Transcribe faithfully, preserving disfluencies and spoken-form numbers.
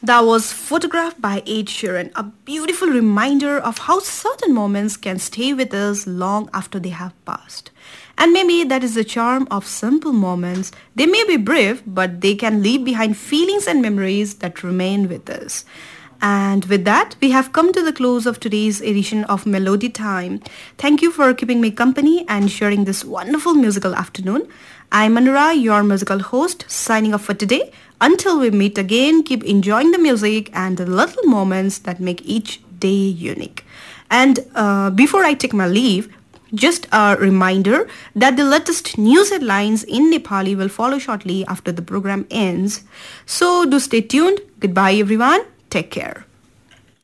That was photographed by Ed Sheeran, a beautiful reminder of how certain moments can stay with us long after they have passed. And maybe that is the charm of simple moments. They may be brief, but they can leave behind feelings and memories that remain with us. And with that, we have come to the close of today's edition of Melody Time. Thank you for keeping me company and sharing this wonderful musical afternoon. I'm Manura, your musical host, signing off for today. Until we meet again, keep enjoying the music and the little moments that make each day unique. And uh, before I take my leave, just a reminder that the latest news headlines in Nepali will follow shortly after the program ends. So do stay tuned. Goodbye everyone. Take care.